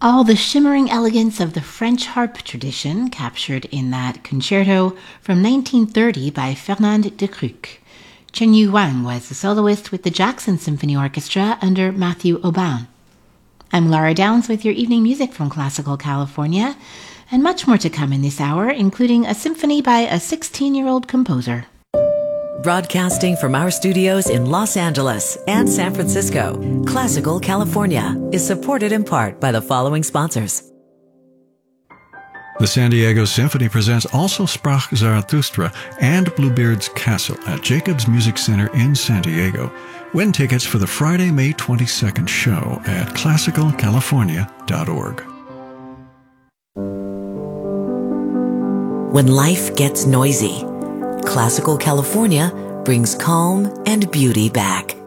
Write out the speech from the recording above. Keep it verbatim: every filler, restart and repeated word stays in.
All the shimmering elegance of the French harp tradition captured in that concerto from nineteen thirty by Fernand de Kruck. Chen Yu Wang was the soloist with the Jackson Symphony Orchestra under Matthew Aubin. I'm Laura Downs with your evening music from Classical California, and much more to come in this hour, including a symphony by a sixteen-year-old composer. Broadcasting from our studios in Los Angeles and San Francisco, Classical California is supported in part by the following sponsors. The San Diego Symphony presents Also Sprach Zarathustra and Bluebeard's Castle at Jacobs Music Center in San Diego. Win tickets for the Friday, May twenty-second show at classical california dot org. When life gets noisy, Classical California brings calm and beauty back.